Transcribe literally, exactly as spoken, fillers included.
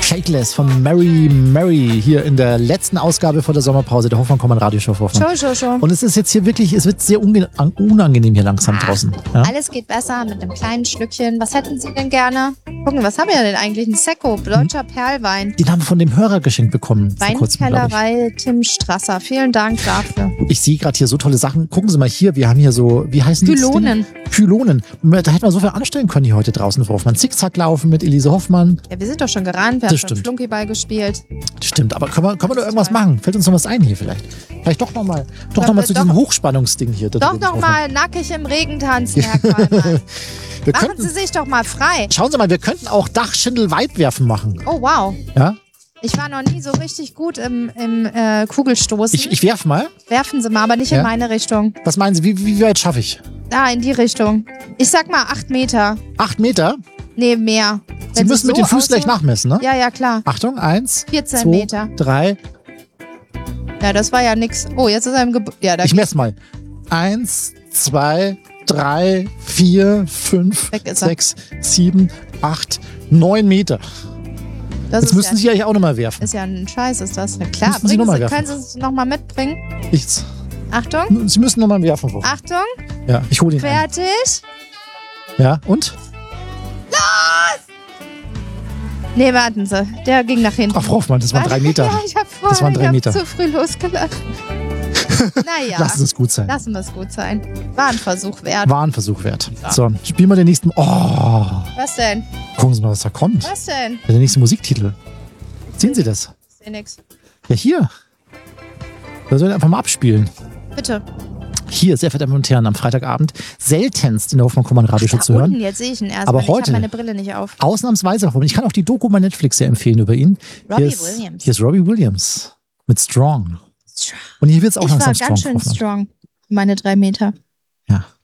Shakeless von Mary Mary hier in der letzten Ausgabe vor der Sommerpause der Hoffmann-Kommand-Radioshow. Show, show, show. Und es ist jetzt hier wirklich, es wird sehr unangenehm hier langsam ah, draußen. Ja? Alles geht besser mit einem kleinen Schlückchen. Was hätten Sie denn gerne? Gucken, was haben wir denn eigentlich? Ein Sekko, deutscher hm. Perlwein. Den haben wir von dem Hörer geschenkt bekommen. Weinkellerei Tim Strasser. Vielen Dank dafür. Ich sehe gerade hier so tolle Sachen. Gucken Sie mal hier, wir haben hier so, wie heißen die? Pylonen. Pylonen. Da hätten wir so viel anstellen können hier heute draußen, Frau Hoffmann. Zickzack laufen mit Elise Hoffmann. Ja, wir sind doch schon gerannt, wir das haben schon Flunkyball gespielt. Das stimmt, aber können wir, können wir da irgendwas machen? Fällt uns noch was ein hier vielleicht? Vielleicht doch nochmal doch noch mal zu doch, diesem Hochspannungsding hier. Doch nochmal nackig im Regen tanzen, Herr Kallmann. Machen könnten, Sie sich doch mal frei. Schauen Sie mal, wir könnten auch Dachschindel-Weitwerfen machen. Oh, wow. Ja? Ich war noch nie so richtig gut im, im äh, Kugelstoßen. Ich, ich werf mal. Werfen Sie mal, aber nicht ja? in meine Richtung. Was meinen Sie, wie, wie weit schaffe ich? Da, in die Richtung. Ich sag mal acht Meter. Acht Meter? Nee, mehr. Sie müssen mit so den Füßen gleich nachmessen, ne? Ja, ja, klar. Achtung, eins, vierzehn zwei, Meter. drei. Ja, das war ja nix. Oh, jetzt ist er im Gebäude. Ja, ich messe mal. Eins, zwei, drei, vier, fünf, sechs, sieben, acht, neun Meter. Das Jetzt müssen ja, Sie eigentlich auch nochmal werfen. Ist ja ein Scheiß, ist das. Na klar, müssen Sie noch mal Sie, werfen. können Sie es nochmal mitbringen? Nichts. Achtung. Sie müssen nochmal werfen. Frau. Achtung. Ja, ich hole ihn. Fertig. Ein. Ja, und? Los! Nee, warten Sie. Der ging nach hinten. Ach, Frau Hoffmann, das waren drei Meter. Ja, ich hab vorher, das waren drei ich Meter. zu früh losgelacht. Naja. Lassen es gut sein. Lassen wir es gut sein. War ein Versuch wert. War ein Versuch wert. So, so spielen wir den nächsten. Oh. Was denn? Gucken Sie mal, was da kommt. Was denn? Der nächste Musiktitel. Sehen Sie das? Ich seh nix. Ja, hier. Wir sollen einfach mal abspielen. Bitte. Hier, sehr verehrte Damen und Herren, am Freitagabend seltenst in der Hoffmann-Kommand-Radioshow zu hören. Jetzt sehe ich ihn erst, aber weil heute ich habe meine Brille nicht auf. Ausnahmsweise. Ich kann auch die Doku bei Netflix sehr empfehlen über ihn. Robbie hier ist, Williams. Hier ist Robbie Williams mit Strong. Und hier wird es auch ich langsam war ganz strong. schön strong. Meine drei Meter. Ja.